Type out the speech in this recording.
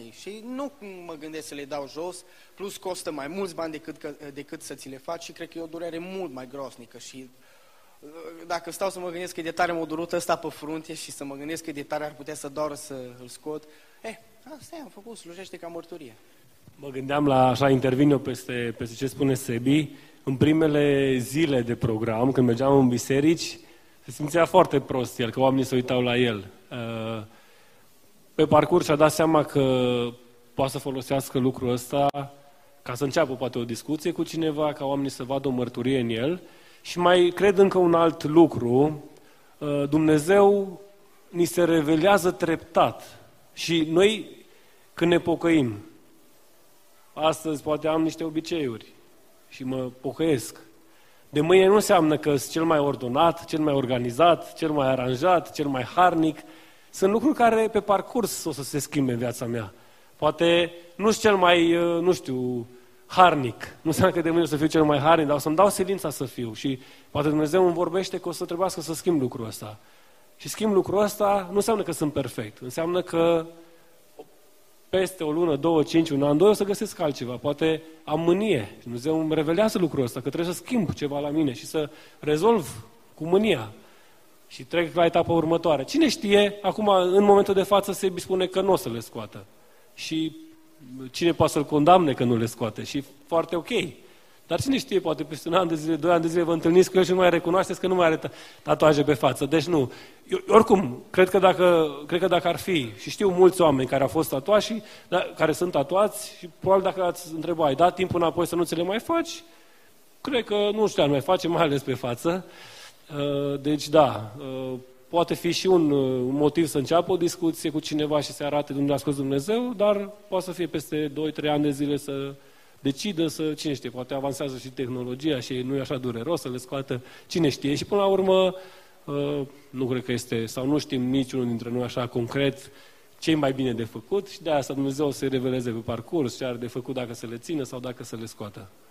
banii și nu mă gândesc să le dau jos, plus costă mai mulți bani decât să ți le faci și cred că e o durere mult mai groasnică și dacă stau să mă gândesc că de tare m-a durut ăsta pe frunte și să mă gândesc că de tare ar putea să doară să îl scot, asta am făcut, slujește ca mărturie. Mă gândeam la, așa intervin eu peste ce spune Sebi, în primele zile de program, când mergeam în biserici, se simțea foarte prost el, că oamenii se uitau la el. Pe parcurs și-a dat seama că poate să folosească lucrul ăsta ca să înceapă poate o discuție cu cineva, ca oamenii să vadă o mărturie în el. Și mai cred încă un alt lucru, Dumnezeu ni se revelează treptat. Și noi, când ne pocăim, astăzi poate am niște obiceiuri și mă pocăiesc. De mâine nu înseamnă că sunt cel mai ordonat, cel mai organizat, cel mai aranjat, cel mai harnic. Sunt lucruri care pe parcurs o să se schimbe în viața mea. Poate nu sunt cel mai, harnic. Nu înseamnă că de mâine o să fiu cel mai harnic, dar o să-mi dau silința să fiu. Și poate Dumnezeu îmi vorbește că o să trebuiască să schimb lucrul ăsta. Și schimb lucrul ăsta nu înseamnă că sunt perfect. Înseamnă că peste o lună, 2, 5, un an, 2 o să găsesc altceva. Poate am mânie. Dumnezeu îmi revelează lucrul ăsta, că trebuie să schimb ceva la mine și să rezolv cu mânia. Și trec la etapa următoare. Cine știe, acum, în momentul de față, se spune că nu o să le scoată. Și cine poate să-l condamne că nu le scoate? Și foarte ok. Dar cine știe, poate peste un an de zile, 2 ani de zile vă întâlniți cu el și nu mai recunoașteți că nu mai are tatuaje pe față. Deci nu. Eu, oricum, cred că dacă ar fi, și știu mulți oameni care au fost tatuați și care sunt tatuați și probabil dacă ați întrebat, ai dat timpul înapoi să nu ți le mai faci? Cred că nu știu, mai face, mai ales pe față. Deci da, poate fi și un motiv să înceapă o discuție cu cineva și să arate unde a scos Dumnezeu, dar poate să fie peste 2-3 ani de zile să decidă să, cine știe, poate avansează și tehnologia și nu e așa dureros să le scoată, cine știe. Și până la urmă, nu cred că este, sau nu știm niciunul dintre noi așa concret ce e mai bine de făcut și de asta Dumnezeu se reveleze pe parcurs ce are de făcut dacă să le țină sau dacă să le scoată.